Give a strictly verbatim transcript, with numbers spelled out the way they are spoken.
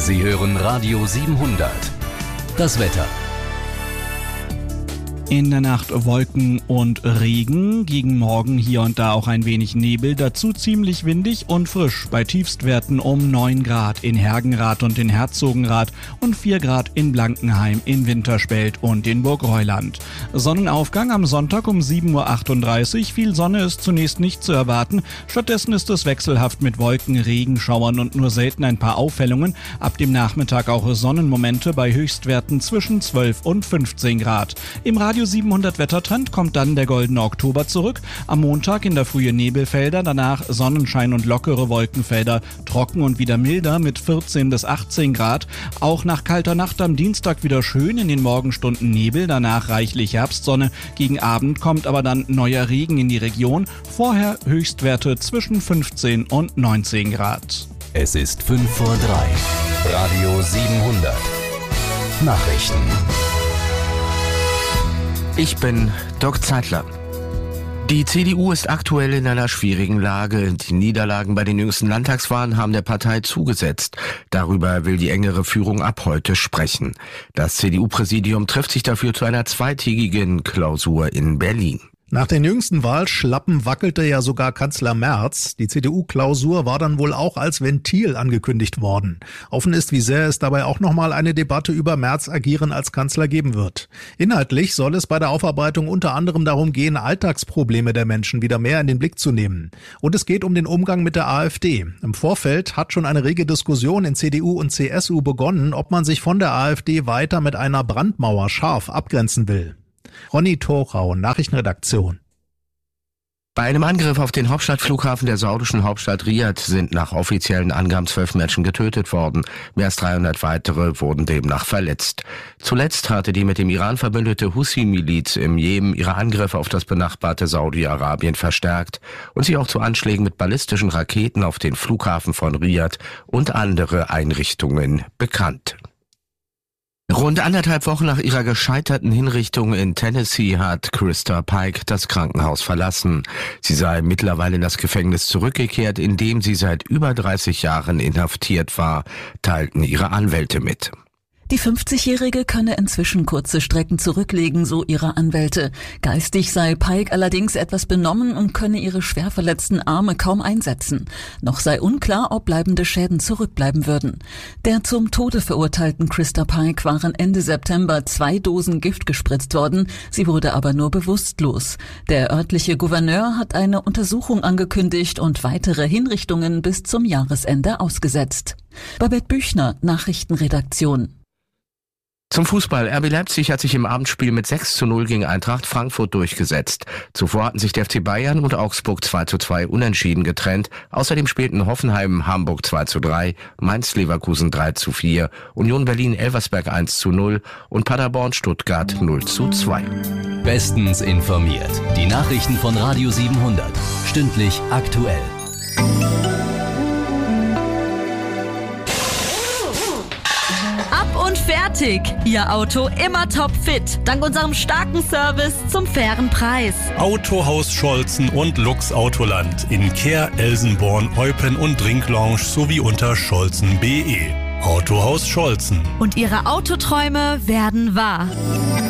Sie hören Radio siebenhundert. Das Wetter. In der Nacht Wolken und Regen, gegen Morgen hier und da auch ein wenig Nebel, dazu ziemlich windig und frisch, bei Tiefstwerten um neun Grad in Hergenrath und in Herzogenrath und vier Grad in Blankenheim, in Winterspelt und in Burgreuland. Sonnenaufgang am Sonntag um sieben Uhr achtunddreißig, viel Sonne ist zunächst nicht zu erwarten, stattdessen ist es wechselhaft mit Wolken, Regenschauern und nur selten ein paar Aufhellungen, ab dem Nachmittag auch Sonnenmomente bei Höchstwerten zwischen zwölf und fünfzehn Grad. Im Radio siebenhundert Wettertrend kommt dann der goldene Oktober zurück. Am Montag in der Frühe Nebelfelder, danach Sonnenschein und lockere Wolkenfelder, trocken und wieder milder mit vierzehn bis achtzehn Grad. Auch nach kalter Nacht am Dienstag wieder schön, in den Morgenstunden Nebel, danach reichlich Herbstsonne. Gegen Abend kommt aber dann neuer Regen in die Region. Vorher Höchstwerte zwischen fünfzehn und neunzehn Grad. Es ist fünf vor drei. Radio siebenhundert. Nachrichten. Ich bin Doc Zeitler. Die C D U ist aktuell in einer schwierigen Lage. Die Niederlagen bei den jüngsten Landtagswahlen haben der Partei zugesetzt. Darüber will die engere Führung ab heute sprechen. Das C D U-Präsidium trifft sich dafür zu einer zweitägigen Klausur in Berlin. Nach den jüngsten Wahlschlappen wackelte ja sogar Kanzler Merz. Die C D U-Klausur war dann wohl auch als Ventil angekündigt worden. Offen ist, wie sehr es dabei auch nochmal eine Debatte über Merz agieren als Kanzler geben wird. Inhaltlich soll es bei der Aufarbeitung unter anderem darum gehen, Alltagsprobleme der Menschen wieder mehr in den Blick zu nehmen. Und es geht um den Umgang mit der AfD. Im Vorfeld hat schon eine rege Diskussion in C D U und C S U begonnen, ob man sich von der AfD weiter mit einer Brandmauer scharf abgrenzen will. Ronny Thorau, Nachrichtenredaktion. Bei einem Angriff auf den Hauptstadtflughafen der saudischen Hauptstadt Riyadh sind nach offiziellen Angaben zwölf Menschen getötet worden. Mehr als dreihundert weitere wurden demnach verletzt. Zuletzt hatte die mit dem Iran verbündete Houthi-Miliz im Jemen ihre Angriffe auf das benachbarte Saudi-Arabien verstärkt und sich auch zu Anschlägen mit ballistischen Raketen auf den Flughafen von Riyadh und andere Einrichtungen bekannt. Rund anderthalb Wochen nach ihrer gescheiterten Hinrichtung in Tennessee hat Krista Pike das Krankenhaus verlassen. Sie sei mittlerweile in das Gefängnis zurückgekehrt, in dem sie seit über dreißig Jahren inhaftiert war, teilten ihre Anwälte mit. Die fünfzigjährige könne inzwischen kurze Strecken zurücklegen, so ihre Anwälte. Geistig sei Pike allerdings etwas benommen und könne ihre schwer verletzten Arme kaum einsetzen. Noch sei unklar, ob bleibende Schäden zurückbleiben würden. Der zum Tode verurteilten Krista Pike waren Ende September zwei Dosen Gift gespritzt worden. Sie wurde aber nur bewusstlos. Der örtliche Gouverneur hat eine Untersuchung angekündigt und weitere Hinrichtungen bis zum Jahresende ausgesetzt. Babette Büchner, Nachrichtenredaktion. Zum Fußball. R B Leipzig hat sich im Abendspiel mit sechs zu null gegen Eintracht Frankfurt durchgesetzt. Zuvor hatten sich der F C Bayern und Augsburg zwei zu zwei unentschieden getrennt. Außerdem spielten Hoffenheim Hamburg zwei zu drei, Mainz Leverkusen drei zu vier, Union Berlin Elversberg eins zu null und Paderborn Stuttgart null zu zwei. Bestens informiert. Die Nachrichten von Radio siebenhundert. Stündlich aktuell. Und fertig! Ihr Auto immer topfit. Dank unserem starken Service zum fairen Preis. Autohaus Scholzen und Lux Autoland in Kehr, Elsenborn, Eupen und Drinklounge sowie unter scholzen punkt de. Autohaus Scholzen. Und Ihre Autoträume werden wahr.